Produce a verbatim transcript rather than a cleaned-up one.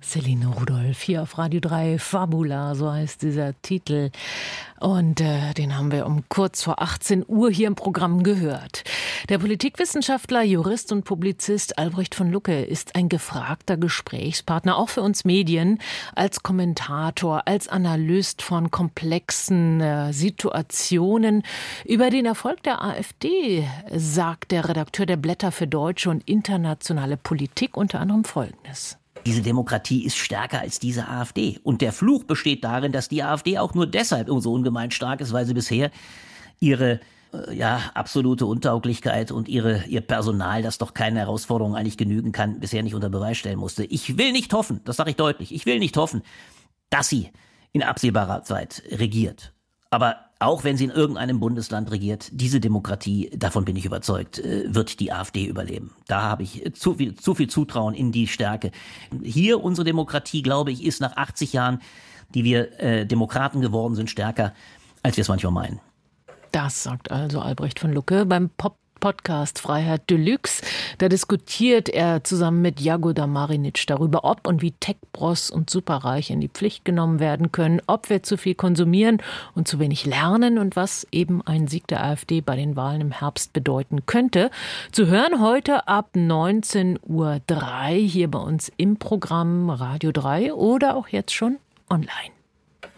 Céline Rudolph hier auf Radio drei, Fabula, so heißt dieser Titel. Und äh, den haben wir um kurz vor achtzehn Uhr hier im Programm gehört. Der Politikwissenschaftler, Jurist und Publizist Albrecht von Lucke ist ein gefragter Gesprächspartner, auch für uns Medien, als Kommentator, als Analyst von komplexen äh, Situationen. Über den Erfolg der AfD sagt der Redakteur der Blätter für deutsche und internationale Politik unter anderem Folgendes. Diese Demokratie ist stärker als diese AfD. Und der Fluch besteht darin, dass die AfD auch nur deshalb so ungemein stark ist, weil sie bisher ihre äh, ja, absolute Untauglichkeit und ihre, ihr Personal, das doch keine Herausforderung eigentlich genügen kann, bisher nicht unter Beweis stellen musste. Ich will nicht hoffen, das sage ich deutlich, ich will nicht hoffen, dass sie in absehbarer Zeit regiert. Aber auch wenn sie in irgendeinem Bundesland regiert, diese Demokratie, davon bin ich überzeugt, wird die AfD überleben. Da habe ich zu viel, zu viel Zutrauen in die Stärke. Hier unsere Demokratie, glaube ich, ist nach achtzig Jahren, die wir äh, Demokraten geworden sind, stärker, als wir es manchmal meinen. Das sagt also Albrecht von Lucke beim Pop Podcast Freiheit Deluxe. Da diskutiert er zusammen mit Jagoda Marinic darüber, ob und wie Tech-Bros und Superreiche in die Pflicht genommen werden können, ob wir zu viel konsumieren und zu wenig lernen und was eben ein Sieg der AfD bei den Wahlen im Herbst bedeuten könnte. Zu hören heute ab neunzehn Uhr drei hier bei uns im Programm Radio drei oder auch jetzt schon online.